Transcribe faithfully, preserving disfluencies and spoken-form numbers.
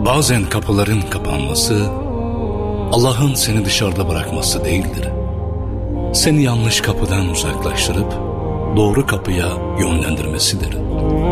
Bazen kapıların kapanması, Allah'ın seni dışarıda bırakması değildir. Seni yanlış kapıdan uzaklaştırıp doğru kapıya yönlendirmesidir.